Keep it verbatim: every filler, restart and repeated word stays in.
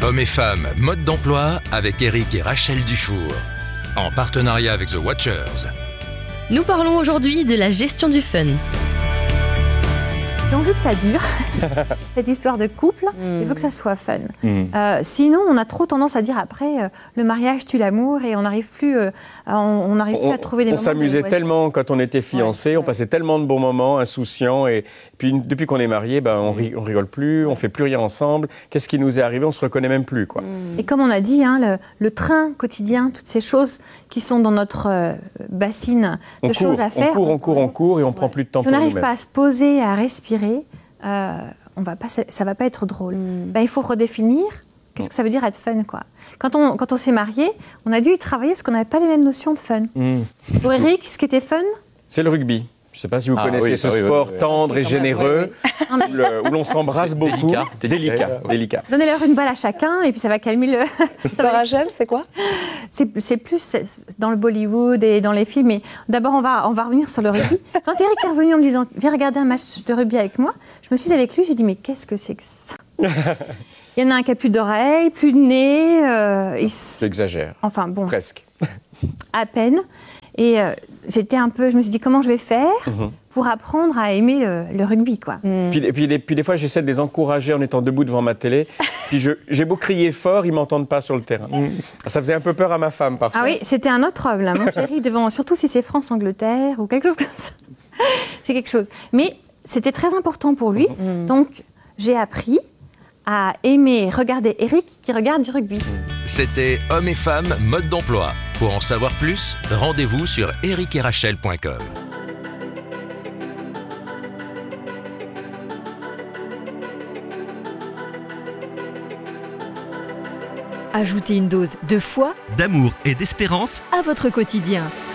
Hommes et femmes, mode d'emploi avec Eric et Rachel Dufour. En partenariat avec The Watchers. Nous parlons aujourd'hui de la gestion du fun. Si on veut que ça dure, cette histoire de couple, mmh. il faut que ça soit fun. Mmh. Euh, sinon, on a trop tendance à dire après, euh, le mariage tue l'amour et on n'arrive plus, euh, on n'arrive plus à trouver des on moments. On s'amusait tellement quand on était fiancés, ouais, on ouais. passait tellement de bons moments, insouciants. Et puis depuis qu'on est mariés, ben, on, ri, on rigole plus, on fait plus rien ensemble. Qu'est-ce qui nous est arrivé? On se reconnaît même plus, quoi. Mmh. Et comme on a dit, hein, le, le train quotidien, toutes ces choses qui sont dans notre euh, bassine de on choses court, à faire. On court, on court, on court et on ouais. prend plus de temps si pour nous-mêmes. Si on n'arrive pas à se poser, à respirer, Euh, on va pas, ça ne va pas être drôle. Mm. Ben, il faut redéfinir qu'est-ce que ça veut dire être fun, quoi. Quand on, quand on s'est mariés, on a dû y travailler parce qu'on n'avait pas les mêmes notions de fun. Mm. Pour Eric, ce qui était fun, c'est le rugby. Je ne sais pas si vous ah, connaissez oui, ce oui, sport oui, oui. tendre et généreux, oui, oui. où, le, où l'on s'embrasse beaucoup. Délicat. Délicat. Oui. Délicat. Donnez-leur une balle à chacun et puis ça va calmer le... ça va... Rachel, c'est quoi? c'est, c'est plus dans le Bollywood et dans les films. Mais d'abord, on va, on va revenir sur le rugby. Quand Eric est revenu en me disant « Viens regarder un match de rugby avec moi », je me suis avec lui, j'ai dit « Mais qu'est-ce que c'est que ça ?» Il y en a un qui a plus d'oreilles, plus de nez. Euh, J'exagère. Enfin bon. Presque. À peine. Et euh, j'étais un peu, je me suis dit comment je vais faire mmh. pour apprendre à aimer le, le rugby, quoi. Mmh. Puis, et puis, des, puis des fois, j'essaie de les encourager en étant debout devant ma télé. Puis je, j'ai beau crier fort, ils m'entendent pas sur le terrain. Mmh. Ça faisait un peu peur à ma femme parfois. Ah oui, c'était un autre homme là, mon chéri, devant, surtout si c'est France-Angleterre ou quelque chose comme ça. C'est quelque chose. Mais c'était très important pour lui, mmh. donc j'ai appris à aimer regarder Eric qui regarde du rugby. C'était Hommes et femmes, mode d'emploi. Pour en savoir plus, rendez-vous sur eric et rachel point com. Ajoutez une dose de foi, d'amour et d'espérance à votre quotidien.